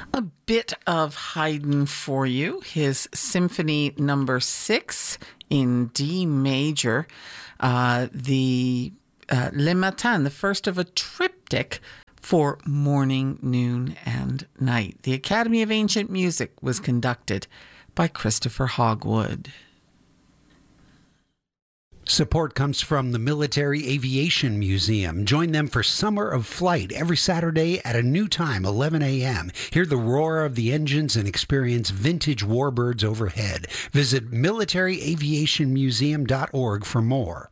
A bit of Haydn for you. His Symphony Number 6 in D major. Le Matin, the first of a triptych for morning, noon, and night. The Academy of Ancient Music was conducted by Christopher Hogwood. Support comes from the Military Aviation Museum. Join them for Summer of Flight every Saturday at a new time, 11 a.m. Hear the roar of the engines and experience vintage warbirds overhead. Visit militaryaviationmuseum.org for more.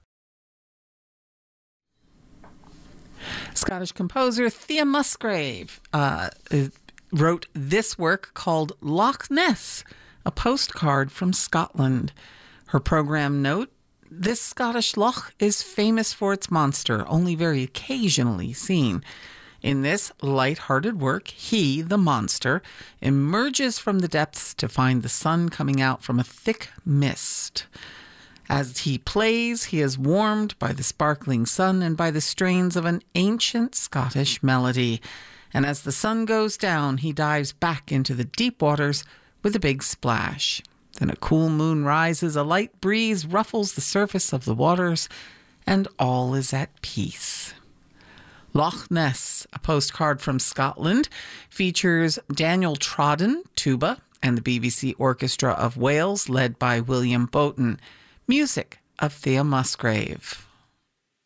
Scottish composer Thea Musgrave wrote this work called Loch Ness, a postcard from Scotland. Her program note: this Scottish loch is famous for its monster, only very occasionally seen. In this light-hearted work, he, the monster, emerges from the depths to find the sun coming out from a thick mist. As he plays, he is warmed by the sparkling sun and by the strains of an ancient Scottish melody. And as the sun goes down, he dives back into the deep waters with a big splash. Then a cool moon rises, a light breeze ruffles the surface of the waters, and all is at peace. Loch Ness, a postcard from Scotland, features Daniel Trodden, tuba, and the BBC Orchestra of Wales, led by William Boughton. Music of Thea Musgrave.